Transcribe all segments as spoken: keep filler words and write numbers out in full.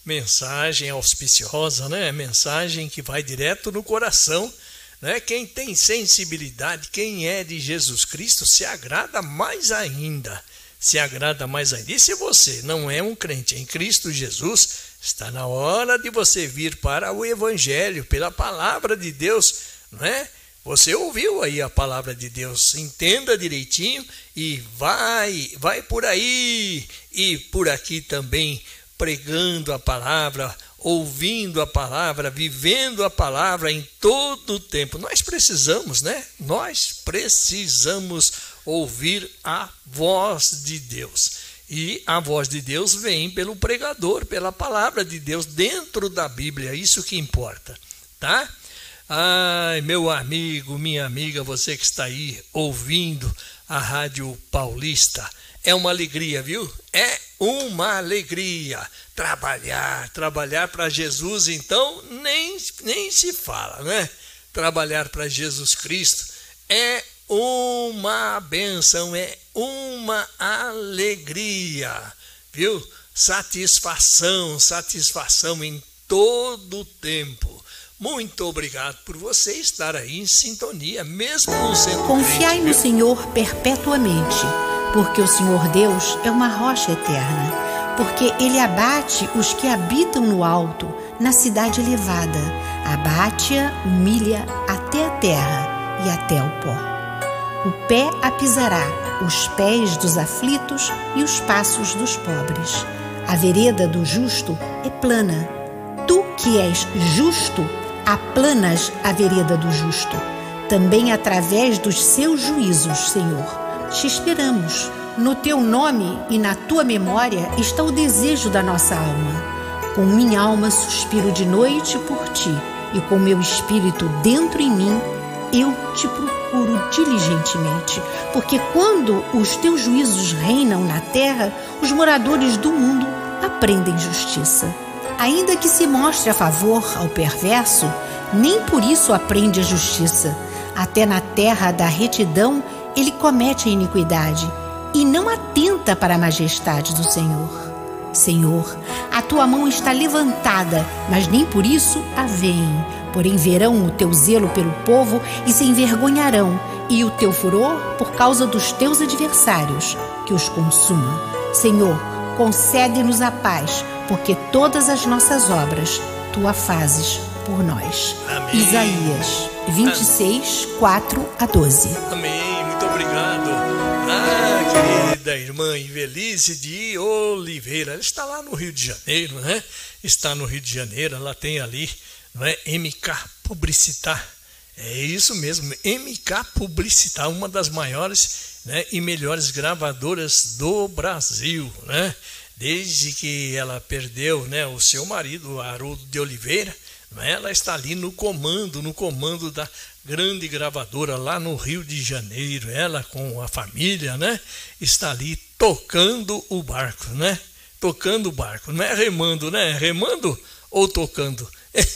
Mensagem auspiciosa, né? Mensagem que vai direto no coração, né? Quem tem sensibilidade, quem é de Jesus Cristo, se agrada mais ainda. Se agrada mais ainda. E se você não é um crente em Cristo Jesus, está na hora de você vir para o Evangelho, pela palavra de Deus, não é? Você ouviu aí a palavra de Deus, entenda direitinho e vai, vai por aí e por aqui também, pregando a palavra, ouvindo a palavra, vivendo a palavra em todo o tempo. Nós precisamos, né? Nós precisamos ouvir a voz de Deus. E a voz de Deus vem pelo pregador, pela palavra de Deus dentro da Bíblia, isso que importa, tá? Ai, meu amigo, minha amiga, você que está aí ouvindo a Rádio Paulista, é uma alegria, viu? É uma alegria trabalhar, trabalhar para Jesus, então nem, nem se fala, né? Trabalhar para Jesus Cristo é uma bênção, é uma alegria, viu? Satisfação, satisfação em todo o tempo. Muito obrigado por você estar aí em sintonia, mesmo não sendo Confiai crente, no viu? Senhor perpetuamente, porque o Senhor Deus é uma rocha eterna, porque Ele abate os que habitam no alto, na cidade elevada, abate-a, humilha até a terra e até o pó. O pé a pisará, os pés dos aflitos e os passos dos pobres. A vereda do justo é plana. Tu que és justo, aplanas a vereda do justo. Também através dos seus juízos, Senhor, te esperamos. No teu nome e na tua memória está o desejo da nossa alma. Com minha alma suspiro de noite por ti, e com meu espírito dentro em mim, eu te procuro diligentemente. Porque quando os teus juízos reinam na terra, os moradores do mundo aprendem justiça. Ainda que se mostre a favor ao perverso, nem por isso aprende a justiça. Até na terra da retidão ele comete a iniquidade e não atenta para a majestade do Senhor. Senhor, a tua mão está levantada, mas nem por isso a veem. Porém verão o teu zelo pelo povo e se envergonharão, e o teu furor por causa dos teus adversários, que os consuma. Senhor, concede-nos a paz, porque todas as nossas obras tu a fazes por nós. Amém. Isaías vinte e seis, quatro a doze. Amém, muito obrigado. Ah, querida irmã Invelice de Oliveira, ela está lá no Rio de Janeiro, né? Está no Rio de Janeiro, ela tem ali, não é? M K Publicitar. É isso mesmo, M K Publicitar, uma das maiores, né, e melhores gravadoras do Brasil, né? Desde que ela perdeu, né, o seu marido, Haroldo de Oliveira, né, ela está ali no comando, no comando da grande gravadora lá no Rio de Janeiro. Ela com a família, né, está ali tocando o barco, né? Tocando o barco, não é remando, né? Remando ou tocando?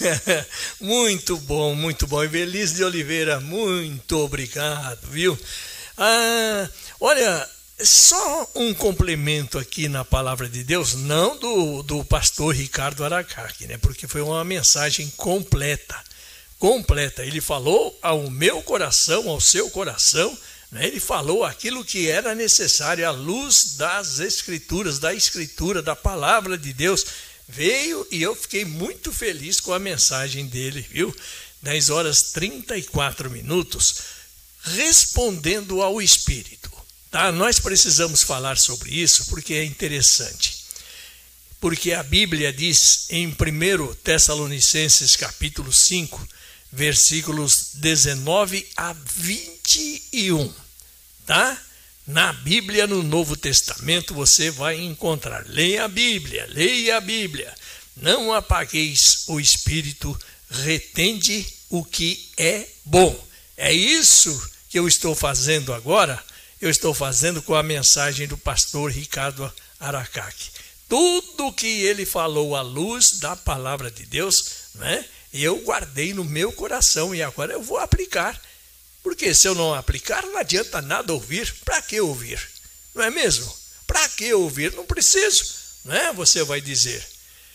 Muito bom, muito bom. Invelice de Oliveira, muito obrigado, viu? Ah, olha, só um complemento aqui na palavra de Deus, não do, do pastor Ricardo Aracaki, né? Porque foi uma mensagem completa, completa. Ele falou ao meu coração, ao seu coração, né? Ele falou aquilo que era necessário à luz das escrituras, da escritura, da palavra de Deus. Veio e eu fiquei muito feliz com a mensagem dele, viu? dez horas e trinta e quatro minutos, respondendo ao Espírito. Tá? Nós precisamos falar sobre isso porque é interessante. Porque a Bíblia diz em primeiro Tessalonicenses capítulo cinco, versículos dezenove a vinte e um. Tá? Na Bíblia, no Novo Testamento, você vai encontrar. Leia a Bíblia, leia a Bíblia. Não apagueis o Espírito, retende o que é bom. É isso que eu estou fazendo agora. Eu estou fazendo com a mensagem do pastor Ricardo Aracaki. Tudo que ele falou à luz da palavra de Deus, né, eu guardei no meu coração e agora eu vou aplicar. Porque se eu não aplicar, não adianta nada ouvir. Para que ouvir? Não é mesmo? Para que ouvir? Não preciso. Não é? Você vai dizer.